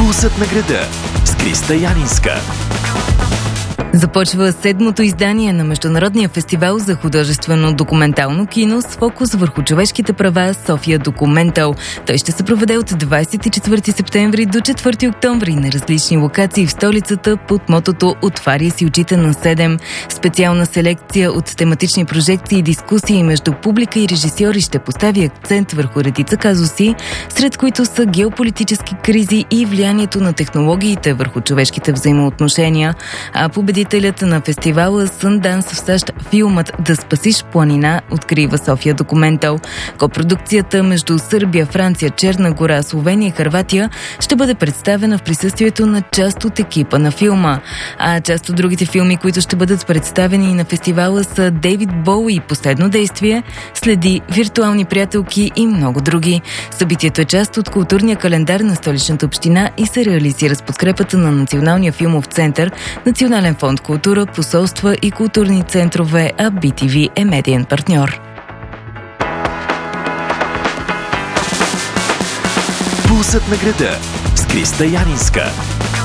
Пулсът на града с Криста Янинска. Започва седмото издание на Международния фестивал за художествено документално кино с фокус върху човешките права София Документал. Той ще се проведе от 24 септември до 4 октомври на различни локации в столицата под мотото "Отваряй си очите на 7". Специална селекция от тематични прожекции и дискусии между публика и режисьори ще постави акцент върху редица казуси, сред които са геополитически кризи и влиянието на технологиите върху човешките взаимоотношения. А победителят на фестивала Sundance в САЩ, филмът "Да спасиш планина" открива София Документал. Копродукцията между Сърбия, Франция, Черна гора, Словения и Хърватия ще бъде представена в присъствието на част от екипа на филма. А част от другите филми, които ще бъдат представени на фестивала, са Дейвид Боуи, "Последно действие", "Следи", "Виртуални приятелки" и много други. Събитието е част от културния календар на Столичната община и се реализира с подкрепата на Националния филмов център, Национален фонд "Култура", посолства и културни центрове, а BTV е медиен партньор. Пулсът на града с Криста Янинска.